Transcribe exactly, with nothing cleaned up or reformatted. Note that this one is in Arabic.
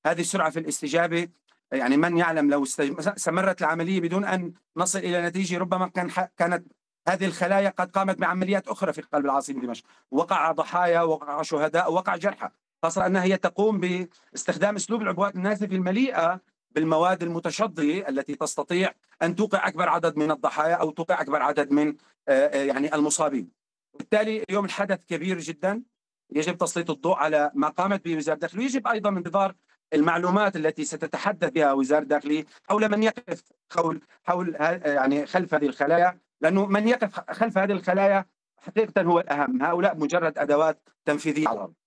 هذه السرعة في الاستجابة، يعني من يعلم لو استمرت العملية بدون أن نصل إلى نتيجة ربما كان كانت هذه الخلايا قد قامت بعمليات أخرى في قلب العاصمة دمشق، وقع ضحايا، وقع شهداء، وقع جرحى، خاصة أنها هي تقوم باستخدام أسلوب العبوات الناسفة المليئة بالمواد المتشظية التي تستطيع أن توقع أكبر عدد من الضحايا أو توقع أكبر عدد من يعني المصابين. بالتالي اليوم الحدث كبير جدا، يجب تسليط الضوء على ما قامت به وزارة الداخلية، ويجب أيضا انتظار المعلومات التي ستتحدث بها وزارة الداخلية حول من يقف حول حول يعني خلف هذه الخلايا، لأنه من يقف خلف هذه الخلايا حقيقة هو الأهم، هؤلاء مجرد أدوات تنفيذية على الأرض.